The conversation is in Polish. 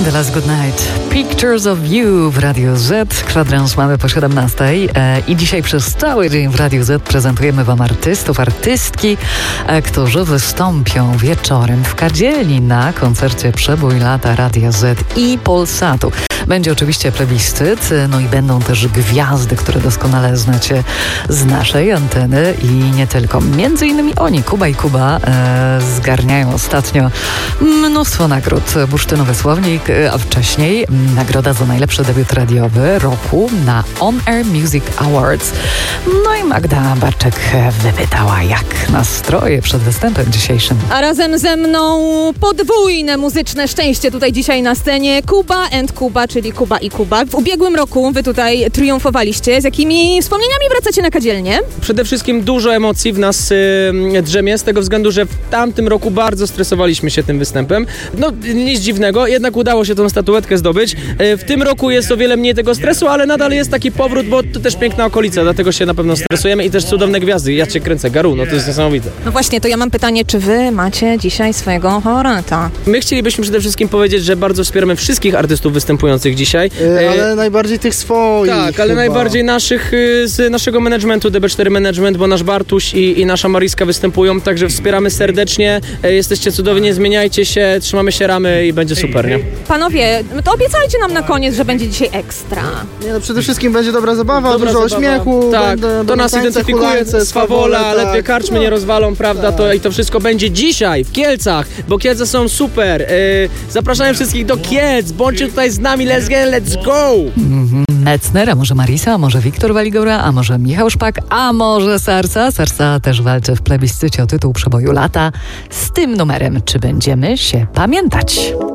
The Last Good Night. Pictures of You w Radiu Z. Kwadrans mamy po 17. I dzisiaj przez cały dzień w Radiu Z prezentujemy Wam artystów, artystki, którzy wystąpią wieczorem w Kadzielni na koncercie Przebój Lata Radia Z i Polsatu. Będzie oczywiście plebiscyt, no i będą też gwiazdy, które doskonale znacie z naszej anteny i nie tylko. Między innymi oni, Kuba i Kuba, zgarniają ostatnio mnóstwo nagród. Bursztynowy Słownik, a wcześniej nagroda za najlepszy debiut radiowy roku na On Air Music Awards. No i Magda Barczek wypytała, jak nastroje przed występem dzisiejszym. A razem ze mną podwójne muzyczne szczęście tutaj dzisiaj na scenie. Kuba and Kuba, czyli Kuba i Kuba. W ubiegłym roku wy tutaj triumfowaliście. Z jakimi wspomnieniami wracacie na Kadzielnię? Przede wszystkim dużo emocji w nas drzemie, z tego względu, że w tamtym roku bardzo stresowaliśmy się tym występem. No nic dziwnego, jednak udało się tą statuetkę zdobyć. W tym roku jest o wiele mniej tego stresu, ale nadal jest taki powrót, bo to też piękna okolica, dlatego się na pewno stresujemy i też cudowne gwiazdy. Ja cię kręcę, Garu, no to jest niesamowite. No właśnie, to ja mam pytanie, czy wy macie dzisiaj swojego faworyta? My chcielibyśmy przede wszystkim powiedzieć, że bardzo wspieramy wszystkich artystów występujących dzisiaj. Ale najbardziej tych swoich. Tak, ale chyba. najbardziej naszych z naszego managementu, DB4 Management, bo nasz Bartuś i nasza Mariska występują, także wspieramy serdecznie. Jesteście cudowni, zmieniajcie się, trzymamy się ramy i będzie super, nie? Panowie, to obiecajcie nam na koniec, że będzie dzisiaj ekstra. Nie, no przede wszystkim będzie dobra zabawa, Dobra dużo zabawa. śmiechu. Tak, to nas tańce, identyfikuje, hulańce, Swawola, tak. lepie karczmy nie rozwalą, prawda? Tak. I to wszystko będzie dzisiaj w Kielcach, bo Kielce są super. Zapraszamy wszystkich do Kielc, bądźcie tutaj z nami, let's go! Metzner, a może Marisa, a może Wiktor Waligora, a może Michał Szpak, a może Sarsa. Sarsa też walczy w plebiscycie o tytuł Przeboju Lata. Z tym numerem, czy będziemy się pamiętać?